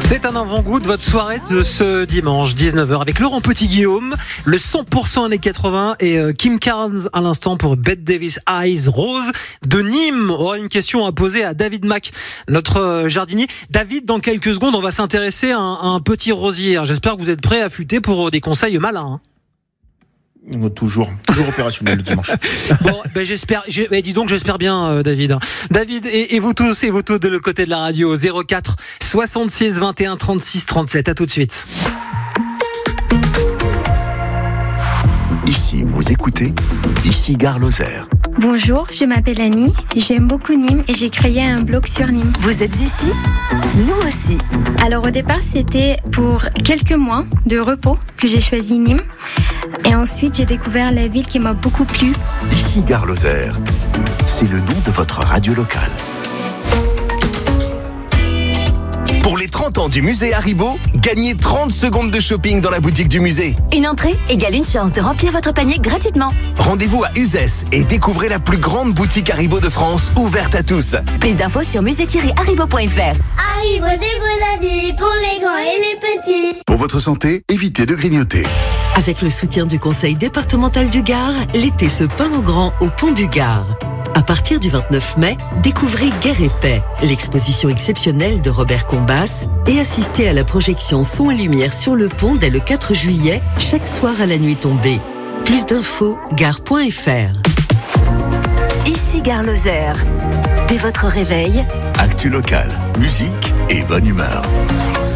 C'est un avant-goût de votre soirée de ce dimanche 19h avec Laurent Petit-Guillaume, le 100% années 80 et Kim Carnes à l'instant pour Bette Davis Eyes Rose de Nîmes. On aura une question à poser à David Mack, notre jardinier. David, dans quelques secondes, on va s'intéresser à un petit rosier. J'espère que vous êtes prêts à affûter pour des conseils malins. Toujours opérationnel le dimanche. Bon, j'espère bien, David. David, et vous tous de l'autre côté de la radio, 04 66 21 36 37. À tout de suite. Ici, vous écoutez, ici Gare Lozère. Bonjour, je m'appelle Annie, j'aime beaucoup Nîmes et j'ai créé un blog sur Nîmes. Vous êtes ici ? Nous aussi. Alors au départ, c'était pour quelques mois de repos que j'ai choisi Nîmes. Et ensuite, j'ai découvert la ville qui m'a beaucoup plu. Ici Gare Lozère, c'est le nom de votre radio locale. Pour les 30 ans du musée Haribo, gagnez 30 secondes de shopping dans la boutique du musée. Une entrée égale une chance de remplir votre panier gratuitement. Rendez-vous à Uzès et découvrez la plus grande boutique Haribo de France, ouverte à tous. Plus d'infos sur musée-haribo.fr. Haribo, c'est pour la vie, pour les grands et les petits. Pour votre santé, évitez de grignoter. Avec le soutien du Conseil départemental du Gard, l'été se peint en grand au Pont du Gard. À partir du 29 mai, découvrez Guerre et Paix, l'exposition exceptionnelle de Robert Combas, et assistez à la projection son et lumière sur le pont dès le 4 juillet, chaque soir à la nuit tombée. Plus d'infos, gare.fr. Ici Gare Lozère. Dès votre réveil, Actu locale, musique et bonne humeur.